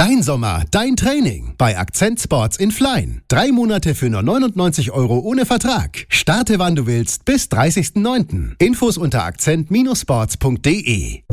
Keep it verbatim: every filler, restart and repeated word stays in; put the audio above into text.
Dein Sommer, dein Training bei Akzent Sports in Flein. Drei Monate für nur neunundneunzig Euro ohne Vertrag. Starte wann du willst bis dreißigsten neunten Infos unter akzent Sports punkt de.